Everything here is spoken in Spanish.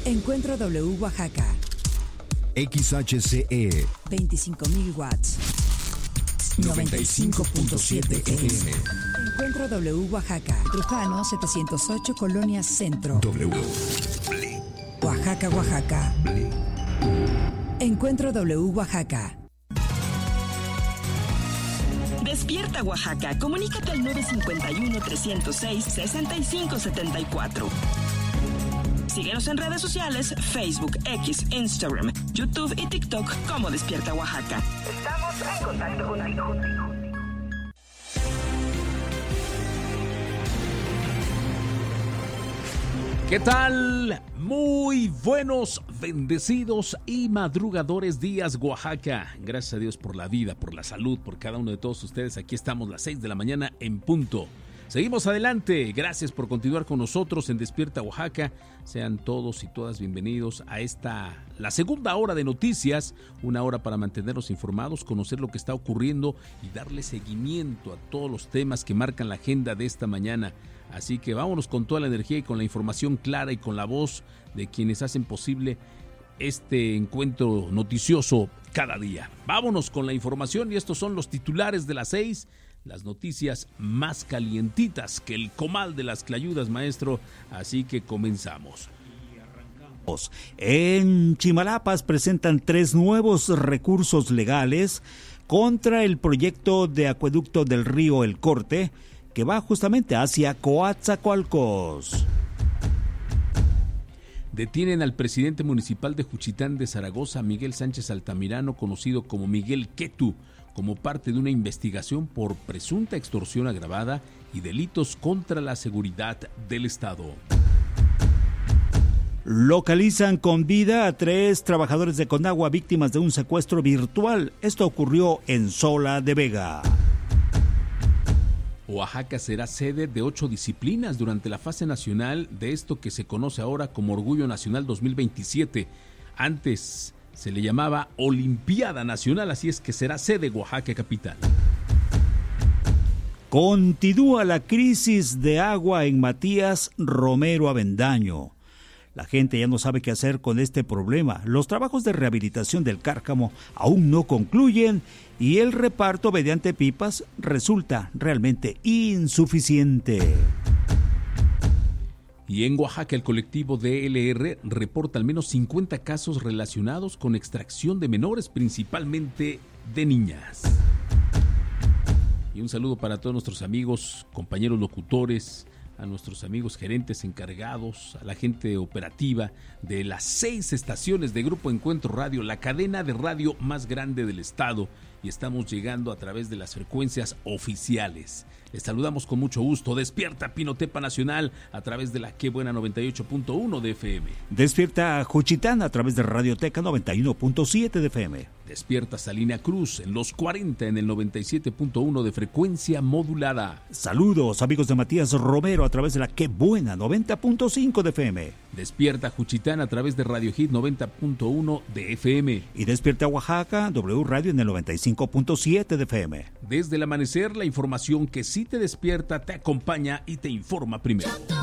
Encuentro W Oaxaca. XHCE 25,000 watts. 95.7 FM. Encuentro W Oaxaca. Trujano 708, Colonia Centro. W. Oaxaca, Oaxaca. Encuentro W Oaxaca. Despierta Oaxaca. Comunícate al 951-306-6574. Síguenos en redes sociales, Facebook, X, Instagram, YouTube y TikTok como Despierta Oaxaca. Estamos en contacto contigo. ¿Qué tal? Muy buenos, bendecidos y madrugadores días, Oaxaca. Gracias a Dios por la vida, por la salud, por cada uno de todos ustedes. Aquí estamos las 6 de la mañana en punto. Seguimos adelante. Gracias por continuar con nosotros en Despierta Oaxaca. Sean todos y todas bienvenidos a la segunda hora de noticias. Una hora para mantenernos informados, conocer lo que está ocurriendo y darle seguimiento a todos los temas que marcan la agenda de esta mañana. Así que vámonos con toda la energía y con la información clara y con la voz de quienes hacen posible este encuentro noticioso cada día. Vámonos con la información y estos son los titulares de las 6. Las noticias más calientitas que el comal de las clayudas, maestro. Así que comenzamos. En Chimalapas presentan 3 nuevos recursos legales contra el proyecto de acueducto del río El Corte, que va justamente hacia Coatzacoalcos. Detienen al presidente municipal de Juchitán de Zaragoza, Miguel Sánchez Altamirano, conocido como Miguel Quetu, como parte de una investigación por presunta extorsión agravada y delitos contra la seguridad del Estado. Localizan con vida a 3 trabajadores de Conagua víctimas de un secuestro virtual. Esto ocurrió en Sola de Vega. Oaxaca será sede de 8 disciplinas durante la fase nacional de esto que se conoce ahora como Orgullo Nacional 2027. Antes se le llamaba Olimpiada Nacional, así es que será sede Oaxaca capital. Continúa la crisis de agua en Matías Romero Avendaño. La gente ya no sabe qué hacer con este problema. Los trabajos de rehabilitación del Cárcamo aún no concluyen y el reparto mediante pipas resulta realmente insuficiente. Y en Oaxaca el colectivo DLR reporta al menos 50 casos relacionados con extracción de menores, principalmente de niñas. Y un saludo para todos nuestros amigos, compañeros locutores, a nuestros amigos gerentes encargados, a la gente operativa de las 6 estaciones de Grupo Encuentro Radio, la cadena de radio más grande del estado, y estamos llegando a través de las frecuencias oficiales. Les saludamos con mucho gusto. Despierta Pinotepa Nacional a través de la Qué Buena 98.1 de FM. Despierta Juchitán a través de Radioteca 91.7 de FM. Despierta Salina Cruz en los 40 en el 97.1 de frecuencia modulada. Saludos amigos de Matías Romero a través de la Qué Buena 90.5 de FM. Despierta Juchitán a través de Radio Hit 90.1 de FM. Y despierta Oaxaca, W Radio en el 95.7 de FM. Desde el amanecer, la información que sí te despierta, te acompaña y te informa primero.